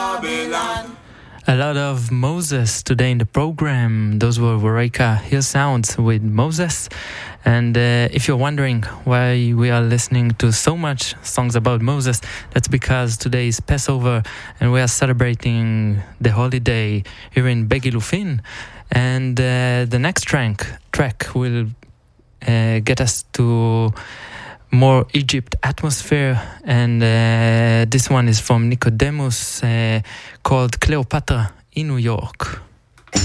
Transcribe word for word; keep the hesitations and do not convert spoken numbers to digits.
A lot of Moses today in the program. Those were Wareka Hill Sounds with Moses. And uh, if you're wondering why we are listening to so much songs about Moses, that's because today is Passover and we are celebrating the holiday here in Begilufin. And uh, the next track, track will uh, get us to more Egypt atmosphere, and uh, this one is from Nicodemus uh, called Cleopatra in New York.